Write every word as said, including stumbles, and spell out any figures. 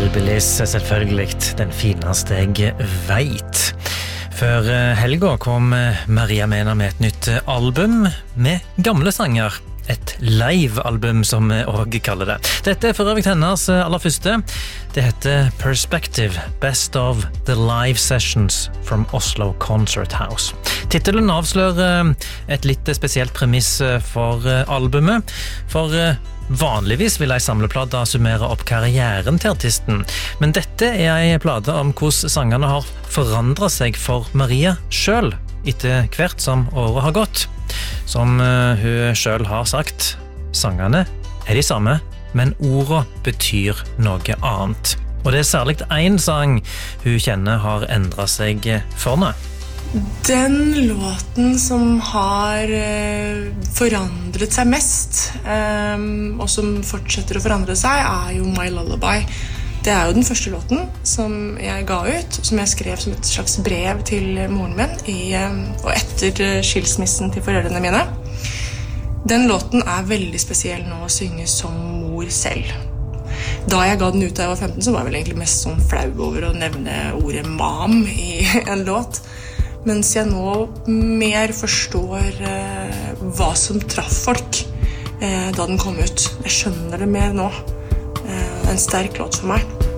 Hillbillies er selvfølgelig den fineste jeg vet. Før helga kom Maria Mena med et nytt album med gamle sanger. Et live-album som vi også kaller det. Dette er for øvrig hennes aller første. Det heter Perspective, Best of the Live Sessions from Oslo Concert House. Titelen avslører et litt spesielt premiss for albumet, for vanligvis vil en samleplate summere opp karrieren til artisten, men dette er en plate om hvordan sangene har forandret seg for Maria selv, etter hvert som året har gått. Som uh, hun selv har sagt, sangene er de samme, men ordene betyr noe annet. Og det er særlig en sang hun kjenner har endret seg for nå. Den låten som har uh, forandret seg mest, um, og som fortsetter å forandre seg, er jo My Lullaby. Det er jo den første låten som jeg ga ut, som jeg skrev som et slags brev til moren min i, og etter skilsmissen til foreldrene mine. Den låten er veldig spesiell nå å synge som mor selv. Da jeg ga den ut da jeg var femten, så var jeg vel egentlig mest sånn flau over å nevne ordet mam i en låt. Mens jeg nå mer forstår eh, hva som traff folk eh, da den kom ut. Jeg skjønner det mer nå. En sterk låt for meg.